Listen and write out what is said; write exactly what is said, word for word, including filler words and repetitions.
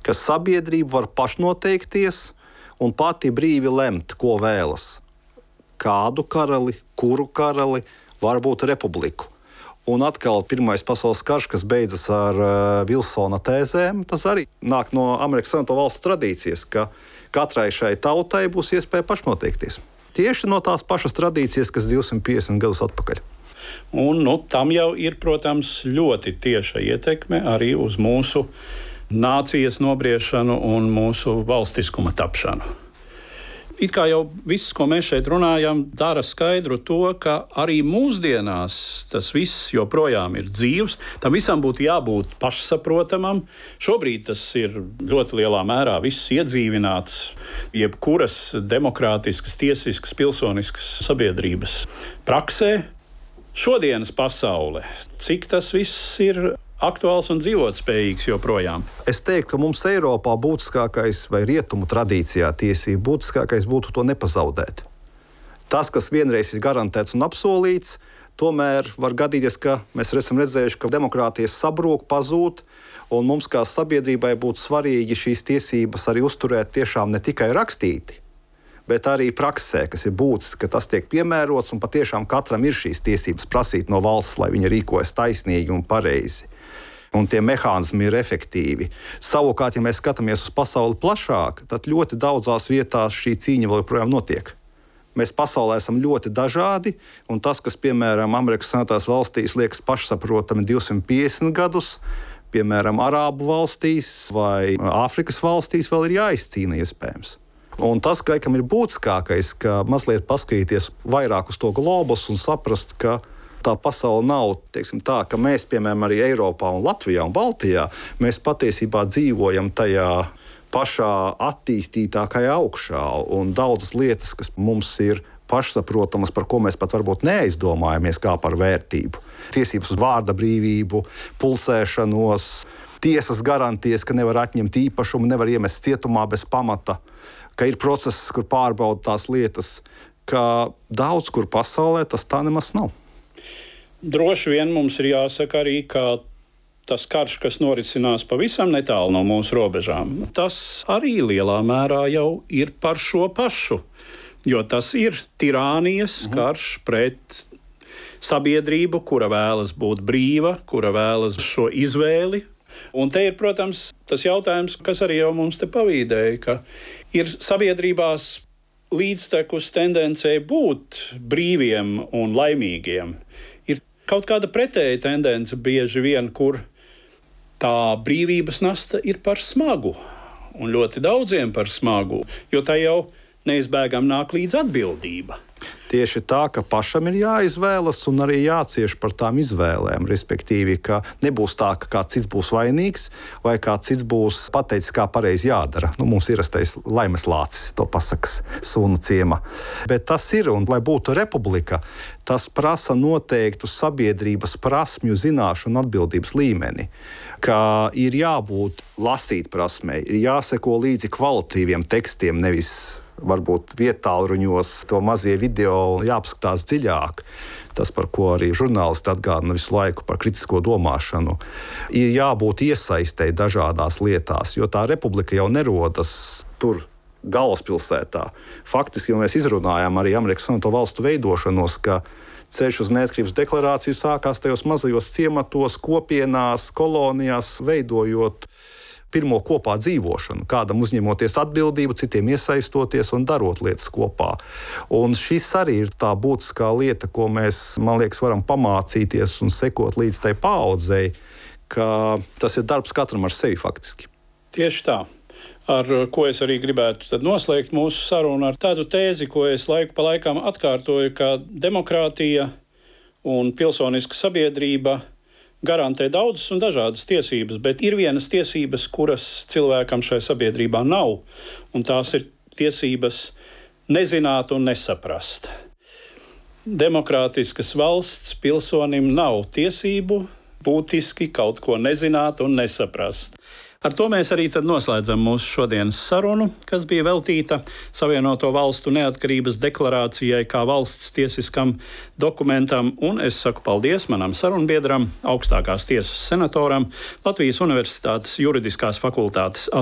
ka sabiedrība var pašnoteikties un pati brīvi lemt, ko vēlas. Kādu karali, kuru karali, varbūt republiku. Un atkal Pirmais pasaules karš, kas beidzas ar uh, Vilsona tēzēm, tas arī nāk no Amerikas Savienoto Valstu tradīcijas, ka katrai šai tautai būs iespēja pašnoteikties. Tieši no tās pašas tradīcijas, kas divsimt piecdesmit gadus atpakaļ. Un nu, tam jau ir, protams, ļoti tieša ietekme arī uz mūsu nācijas nobriešanu un mūsu valstiskuma tapšanu. It kā jau viss, ko mēs šeit runājam, dara skaidru to, ka arī mūsdienās tas viss joprojām ir dzīvs. Tam visam būtu jābūt pašsaprotamam. Šobrīd tas ir ļoti lielā mērā viss iedzīvināts jebkuras demokrātiskas, tiesiskas, pilsoniskas sabiedrības praksē. Šodienas pasaule, cik tas viss ir aktuāls un dzīvotspējīgs joprojām. Es teiktu, ka mums Eiropā būtiskākais vai rietumu tradīcijā tiesība būtiskākais būtu to nepazaudēt. Tas, kas vienreiz ir garantēts un apsolīts, tomēr var gadīties, ka mēs esam redzējuši, ka demokrātijas sabrūk, pazūd, un mums kā sabiedrībai būtu svarīgi šīs tiesības arī uzturēt tiešām ne tikai rakstīti, bet arī praksē, kas ir būtiski, ka tas tiek piemērots un patiešām katram ir šīs tiesības prasīt no valsts, lai viņa rīkojas taisnīgi un pareizi. Un tie mehānismi ir efektīvi. Savukārt, ja mēs skatāmies uz pasauli plašāk, tad ļoti daudzās vietās šī cīņa vēl joprojām notiek. Mēs pasaulē esam ļoti dažādi, un tas, kas, piemēram, Amerikas Savienotās valstīs liekas pašsaprotami divsimt piecdesmit gadus, piemēram, Arābu valstīs vai Āfrikas valstīs, vēl ir jāizcīna iespējams. Un tas, ka kam ir būtiskākais, ka mazliet paskatīties vairāk uz to globus un saprast, ka tā pasaule nav, teiksim tā, ka mēs, piemēram, arī Eiropā un Latvijā un Baltijā, mēs patiesībā dzīvojam tajā pašā attīstītākajā augšā, un daudzas lietas, kas mums ir pašsaprotamas, par ko mēs pat varbūt neaizdomājamies kā par vērtību. Tiesības uz vārda brīvību, pulcēšanos, tiesas garantijas, ka nevar atņemt īpašumu, nevar iemest cietumā bez pamata, ka ir process, kur pārbauda tās lietas, ka daudz kur pasaulē tas tā nemaz nav. Droši vien mums ir jāsaka arī, ka tas karš, kas norisinās pavisam netālu no mūsu robežām, tas arī lielā mērā jau ir par šo pašu. Jo tas ir tirānijas mhm. karš pret sabiedrību, kura vēlas būt brīva, kura vēlas šo izvēli. Un te ir, protams, tas jautājums, kas arī jau mums te pavīdēja, ka ir sabiedrībās līdztekus tendencei būt brīviem un laimīgiem. Kaut kāda pretēja tendence bieži vien, kur tā brīvības nasta ir par smagu, un ļoti daudziem par smagu, jo tā jau neizbēgam nāk līdz atbildība. Tieši tā, ka pašam ir jāizvēlas un arī jācieš par tām izvēlēm, respektīvi, ka nebūs tā, ka kāds cits būs vainīgs vai kāds cits būs pateicis, kā pareizi jādara. Nu, mums ir rastais laimes lācis, to pasakas sunu ciema. Bet tas ir, un lai būtu republika, tas prasa noteiktu sabiedrības prasmju, zināšanu un atbildības līmeni, ka ir jābūt lasīt prasmei, ir jāseko līdzi kvalitīviem tekstiem, nevis varbūt vietālruņos, to mazie video jāapskatās dziļāk. Tas, par ko arī žurnālisti atgādina visu laiku par kritisko domāšanu. Ir jābūt iesaistei dažādās lietās, jo tā republika jau nerodas tur galvaspilsētā. Faktiski, ja mēs izrunājām arī Amerikas Savienoto Valstu veidošanos, ka ceļš uz neatkarības deklarāciju sākās tajos mazajos ciematos, kopienās, kolonijās, veidojot pirmo kopā dzīvošanu, kādam uzņemoties atbildību, citiem iesaistoties un darot lietas kopā. Un šis arī ir tā būtiskā lieta, ko mēs, man liekas, varam pamācīties un sekot līdz tai paaudzei, ka tas ir darbs katram ar sevi faktiski. Tieši tā. Ar ko es arī gribētu tad noslēgt mūsu sarunu ar tādu tēzi, ko es laiku pa laikam atkārtoju, ka demokrātija un pilsoniska sabiedrība garantē daudzas un dažādas tiesības, bet ir vienas tiesības, kuras cilvēkam šai sabiedrībā nav, un tās ir tiesības nezināt un nesaprast. Demokrātiskas valsts pilsonim nav tiesību būtiski kaut ko nezināt un nesaprast. Ar to mēs arī tad noslēdzam mūsu šodienas sarunu, kas bija veltīta Savienoto Valstu neatkarības deklarācijai kā valsts tiesiskam dokumentam, un es saku paldies manam sarunbiedram, augstākās tiesas senatoram, Latvijas Universitātes juridiskās fakultātes